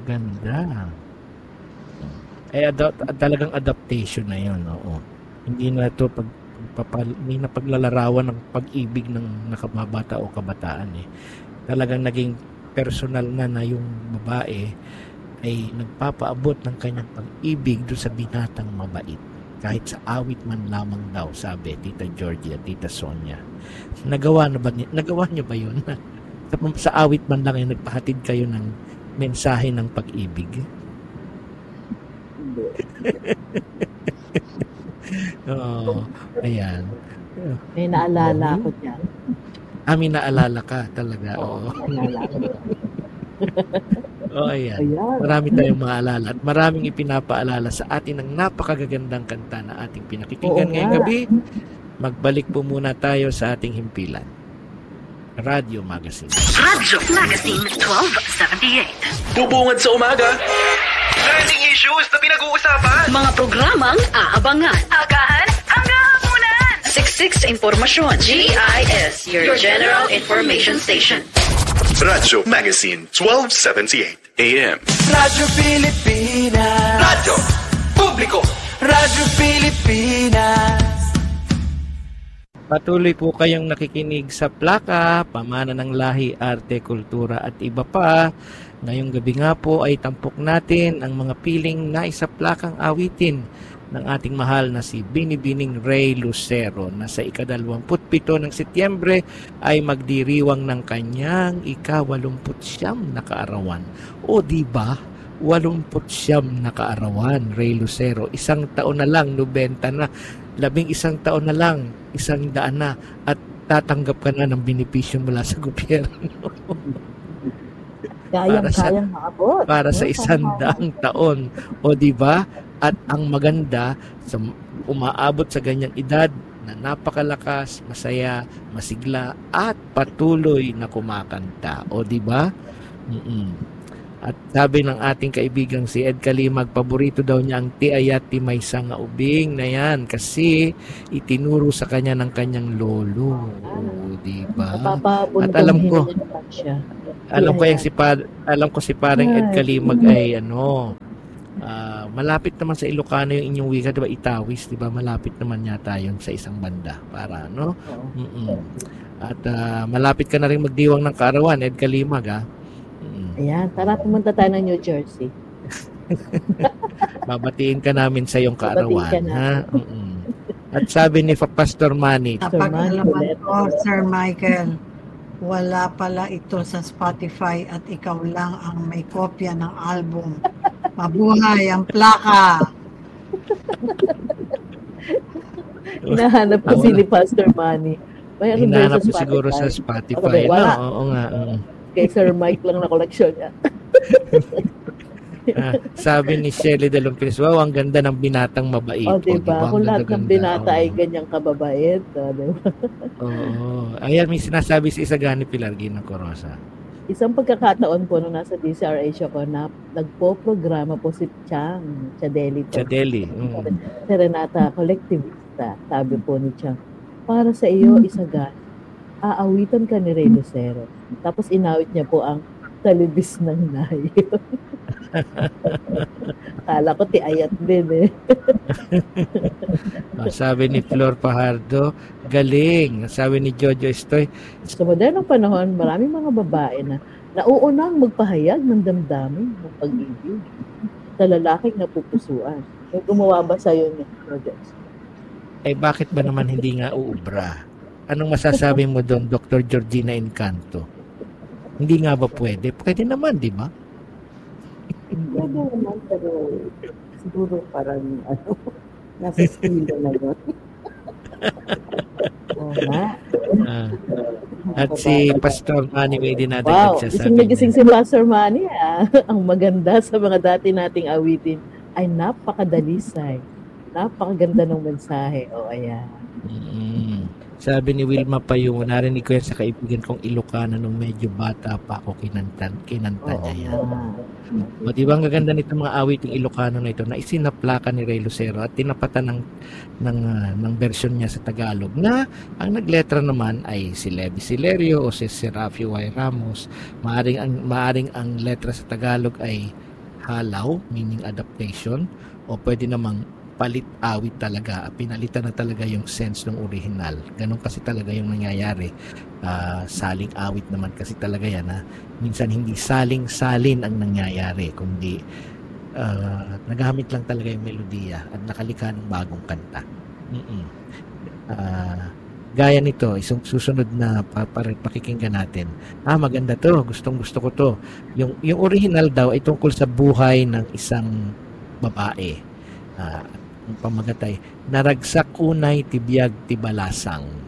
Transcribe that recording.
Ganda. Talagang adaptation na yun. Oo. Hindi na ito hindi na paglalarawan ng pag-ibig ng nakababata o kabataan eh. Talagang naging personal na yung babae ay nagpapaabot ng kanyang pag-ibig doon sa binatang mabait. Kahit sa awit man lamang daw, sabi Tita Georgia, Tita Sonia. Nagawa niyo ba yun? Sa awit man lang ay nagpahatid kayo ng mensahe ng pag-ibig? Oo, ayan. May naalala ko dyan. May naalala ka talaga. Oo. Ayan. Marami tayong maalala at maraming ipinapaalala sa atin ng napakagagandang kanta na ating pinakikinggan ngayong gabi. Magbalik po muna tayo sa ating himpilan. Radio Magazine. Radio Magazine 1278. Bubungad sa umaga. Trending issues na pinag-uusapan. Mga programang aabangan. Agahan hanggang hapunan. Siksik sa impormasyon. GIS, your General Information Station. Radio Magazine 1278 AM. Radyo Pilipinas. Radyo Publiko. Radyo Pilipinas. Patuloy po kayong nakikinig sa Plaka, Pamana ng Lahi, Arte, Kultura at iba pa. Ngayong gabi nga po ay tampok natin ang mga piling na isaplakang awitin ng ating mahal na si Binibining Ray Lucero na sa ika-27 ng Setyembre ay magdiriwang ng kanyang ika-89 na kaarawan. O diba, 89 na kaarawan, Ray Lucero. 1 taon na lang, 90 na, 11 taon na lang, 100 na, at tatanggap ka na ng benepisyo mula sa gobyerno. Kayang maabot. Para sa 100 taon. O diba? At ang maganda, umaabot sa ganyang edad na napakalakas, masaya, masigla, at patuloy na kumakanta. O diba? At sabi ng ating kaibigang si Ed Kalimag, paborito daw niya ang tiayat ti may sanga ubing na yan kasi itinuro sa kanya ng kanyang lolo. O diba? At alam ko si parang Ed Kalimag ay malapit naman sa Ilocano yung inyong wika, diba? Itawis, diba? Malapit naman yata yun sa isang banda para, no? At malapit ka na rin magdiwang ng kaarawan, Ed Kalimag, Ayan, tara pumunta tayo ng New Jersey. Babatiin ka namin sa iyong kaarawan, ha? At sabi ni Pastor Manny, napag-alaman ko, Sir Michael, wala pala ito sa Spotify at ikaw lang ang may kopya ng album. Mabuhay ang Plaka! Hinahanap ko si Pastor Manny. Hinahanap ko siguro sa Spotify. Wala. Oo nga. Kay Sir Mike lang na koleksyon niya. Sabi ni Shelly de Lompinis, wow, ang ganda ng binatang mabait. Diba? Kung lahat ng binata ay ganyang kababait. Diba? Oo. Ayan, may sinasabi si Isagani Pilargino Corosa. Isang pagkakataon po nung nasa DCRH ako na nagpo-programa po si Chang Chadeli. Si Renata, collectivista. Sabi po ni Chang, para sa iyo, Isagani, aawitan ka ni Ray Lucero. Tapos inawit niya po ang talibis ng nayo. Akala ko tiayat din Sabi ni Flor Pajardo, galing. Sabi ni Jojo Estoy, sa modernong panahon, maraming mga babae na nauunang magpahayag ng damdamin ng pag-ibig sa lalaking napupusuan. May gumawa ba sa'yo niya, Jojo? Bakit ba naman hindi nga uubra? Anong masasabi mo doon, Dr. Georgina Encanto? Hindi nga ba pwede? Pwede naman, di ba? Pwede naman, pero siguro parang nasa estilo na yun. At si Pastor Manny may din natin nagsasabi. Wow, gising si Pastor Manny. Ang maganda sa mga dati nating awitin ay napakadalisay. Napakaganda ng mensahe. Ayan. Sabi ni Wilma Payungo, narinig ko yan sa kaibigan kong Ilocano nung medyo bata pa ako, kinanta niya yan. O diba ang gaganda nito mga awiting Ilocano na ito na isinaplaka ni Ray Lucero at tinapatan ng version niya sa Tagalog na ang nagletra naman ay si Levi Silerio o si Serafio Y. Ramos. Maaring ang letra sa Tagalog ay halaw, meaning adaptation, o pwede namang palit awit talaga, pinalitan na talaga yung sense ng original. Ganun kasi talaga yung nangyayari. Saling awit naman kasi talaga yan. Minsan hindi saling-salin ang nangyayari, kundi nagamit lang talaga yung melodiya at nakalikha ng bagong kanta. Gaya nito, isang susunod na pakikinggan natin. Maganda to, gustong-gusto ko to. Yung original daw ay tungkol sa buhay ng isang babae. Ang pamagat ay naragsak unay tibiyag tibalasang.